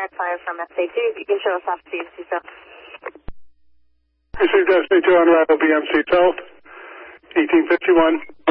fire from SA2. You can show us off BMC South. Received SA2 on arrival BMC South, 1851.